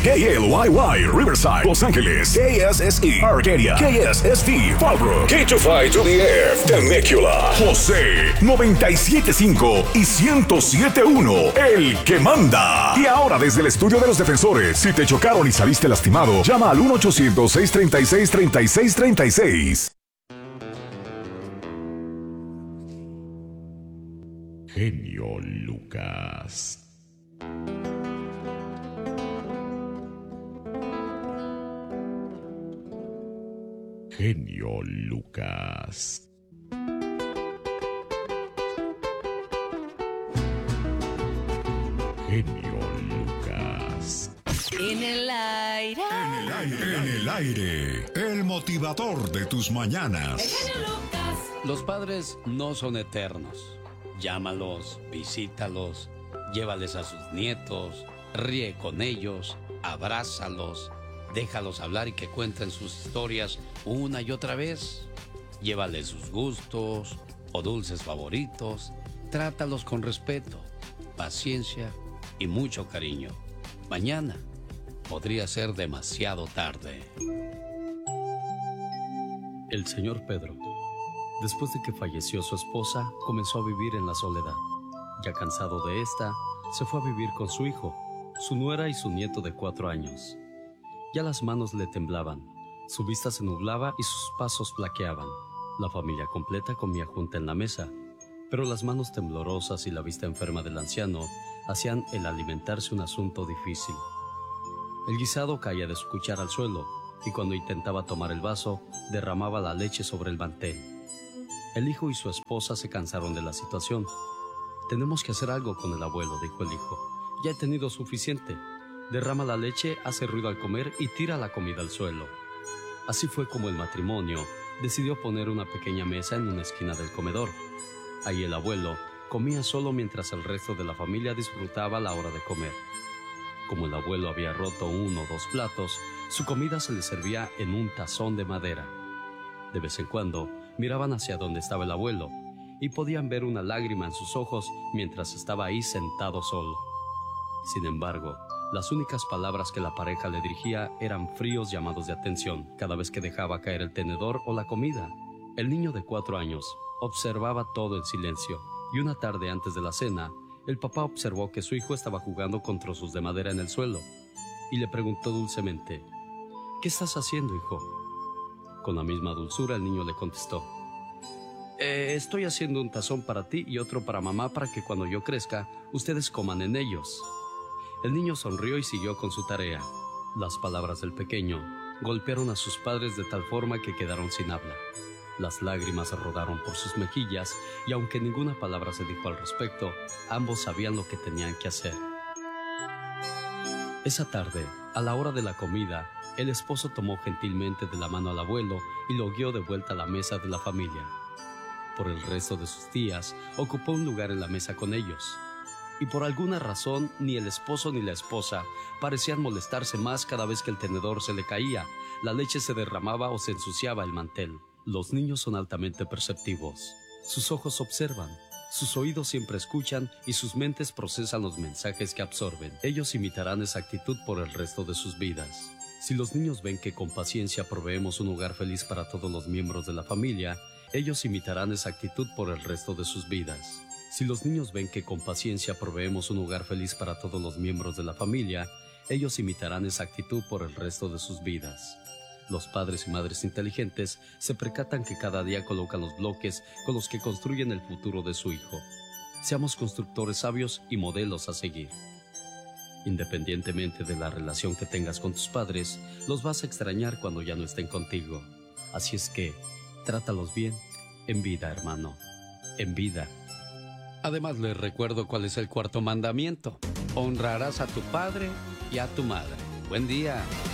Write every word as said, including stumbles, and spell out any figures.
K L Y Y, Riverside, Los Ángeles. K S S E, Arcadia. K S S T, Fallbrook. K dos cinco to the F, Temecula. José, noventa y siete punto cinco y ciento siete punto uno, el que manda. Y ahora desde el estudio de los defensores, si te chocaron y saliste lastimado, llama al uno ochocientos, seiscientos treinta y seis, treinta y seis treinta y seis. Genio Lucas. Genio Lucas. Genio Lucas. En el aire. En el aire. En el aire. El motivador de tus mañanas. El genio Lucas. Los padres no son eternos. Llámalos, visítalos, llévales a sus nietos, ríe con ellos, abrázalos, déjalos hablar y que cuenten sus historias una y otra vez. Llévales sus gustos o dulces favoritos, trátalos con respeto, paciencia y mucho cariño. Mañana podría ser demasiado tarde. El señor Pedro, después de que falleció su esposa, comenzó a vivir en la soledad. Ya cansado de esta, se fue a vivir con su hijo, su nuera y su nieto de cuatro años. Ya las manos le temblaban, su vista se nublaba y sus pasos flaqueaban. La familia completa comía junta en la mesa, pero las manos temblorosas y la vista enferma del anciano hacían el alimentarse un asunto difícil. El guisado caía de su cuchara al suelo, y cuando intentaba tomar el vaso, derramaba la leche sobre el mantel. El hijo y su esposa se cansaron de la situación. Tenemos que hacer algo con el abuelo, dijo el hijo. Ya he tenido suficiente. Derrama la leche, hace ruido al comer y tira la comida al suelo. Así fue como el matrimonio decidió poner una pequeña mesa en una esquina del comedor. Ahí el abuelo comía solo mientras el resto de la familia disfrutaba la hora de comer. Como el abuelo había roto uno o dos platos, su comida se le servía en un tazón de madera. De vez en cuando miraban hacia donde estaba el abuelo y podían ver una lágrima en sus ojos mientras estaba ahí sentado solo. Sin embargo, las únicas palabras que la pareja le dirigía eran fríos llamados de atención cada vez que dejaba caer el tenedor o la comida. El niño de cuatro años observaba todo en silencio, y una tarde antes de la cena, el papá observó que su hijo estaba jugando con trozos de madera en el suelo y le preguntó dulcemente: ¿Qué estás haciendo, hijo? Con la misma dulzura el niño le contestó: eh, estoy haciendo un tazón para ti y otro para mamá para que cuando yo crezca, ustedes coman en ellos. El niño sonrió y siguió con su tarea. Las palabras del pequeño golpearon a sus padres de tal forma que quedaron sin habla. Las lágrimas rodaron por sus mejillas y aunque ninguna palabra se dijo al respecto, ambos sabían lo que tenían que hacer. Esa tarde, a la hora de la comida, el esposo tomó gentilmente de la mano al abuelo y lo guió de vuelta a la mesa de la familia. Por el resto de sus días, ocupó un lugar en la mesa con ellos. Y por alguna razón, ni el esposo ni la esposa parecían molestarse más cada vez que el tenedor se le caía, la leche se derramaba o se ensuciaba el mantel. Los niños son altamente perceptivos. Sus ojos observan, sus oídos siempre escuchan y sus mentes procesan los mensajes que absorben. Ellos imitarán esa actitud por el resto de sus vidas. Si los niños ven que con paciencia proveemos un hogar feliz para todos los miembros de la familia, ellos imitarán esa actitud por el resto de sus vidas. Si los niños ven que con paciencia proveemos un hogar feliz para todos los miembros de la familia, ellos imitarán esa actitud por el resto de sus vidas. Los padres y madres inteligentes se percatan que cada día colocan los bloques con los que construyen el futuro de su hijo. Seamos constructores sabios y modelos a seguir. Independientemente de la relación que tengas con tus padres, los vas a extrañar cuando ya no estén contigo. Así es que, trátalos bien, en vida, hermano, en vida. Además, les recuerdo cuál es el cuarto mandamiento. Honrarás a tu padre y a tu madre. Buen día.